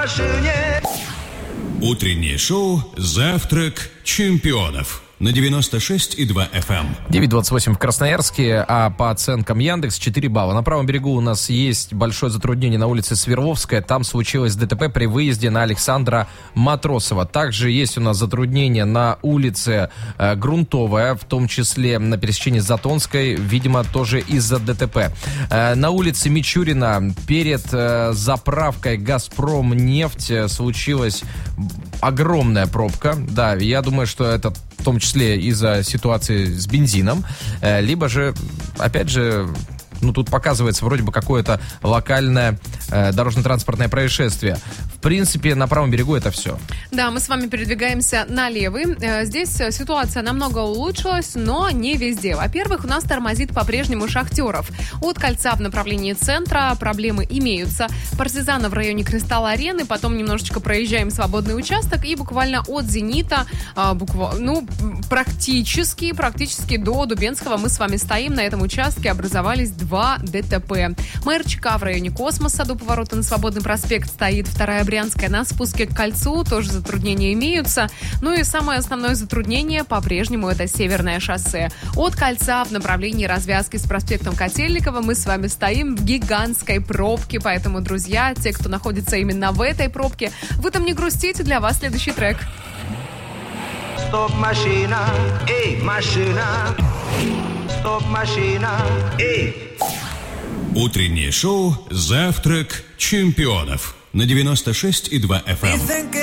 Утреннее шоу «Завтрак чемпионов» на 96,2 FM. 9:28 в Красноярске, а по оценкам Яндекс 4 балла. На правом берегу у нас есть большое затруднение на улице Свердловская. Там случилось ДТП при выезде на Александра Матросова. Также есть у нас затруднение на улице Грунтовая, в том числе на пересечении с Затонской, видимо, тоже из-за ДТП. На улице Мичурина перед заправкой «Газпром нефть» случилась огромная пробка. Да, я думаю, что это в том числе из-за ситуации с бензином, либо же, опять же, тут показывается вроде бы какое-то локальное дорожно-транспортное происшествие. В принципе, на правом берегу это все. Да, мы с вами передвигаемся на левый. Здесь ситуация намного улучшилась, но не везде. Во-первых, у нас тормозит по-прежнему Шахтеров. От кольца в направлении центра проблемы имеются. Партизана в районе Кристалл-арены, потом немножечко проезжаем свободный участок и буквально от Зенита, практически до Дубенского мы с вами стоим. На этом участке образовались 2 ДТП. МРЧК в районе Космоса до поворота на Свободный проспект стоит. 2-я Брянская на спуске к кольцу. Тоже затруднения имеются. Ну и самое основное затруднение по-прежнему это Северное шоссе. От кольца в направлении развязки с проспектом Котельникова мы с вами стоим в гигантской пробке. Поэтому, друзья, те, кто находится именно в этой пробке, вы там не грустите, для вас следующий трек. Стоп, машина, эй, машина. Стоп, машина, эй. Утреннее шоу «Завтрак чемпионов» на 96,2 FM.